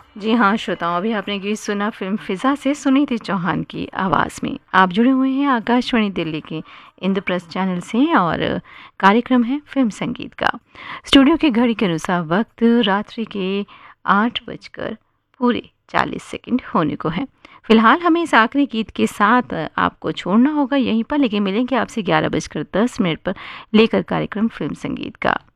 जी हाँ श्रोताओं, अभी आपने गीत सुना फिल्म फिजा से सुनीति चौहान की आवाज़ में। आप जुड़े हुए हैं आकाशवाणी दिल्ली के इंद्रप्रस्थ चैनल से और कार्यक्रम है फिल्म संगीत का। स्टूडियो की घड़ी के अनुसार वक्त रात्रि के 8:40 होने को है। फिलहाल हमें इस आखिरी गीत के साथ आपको छोड़ना होगा यहीं पर, लेकिन मिलेंगे आपसे 11:10 पर लेकर कार्यक्रम फिल्म संगीत का।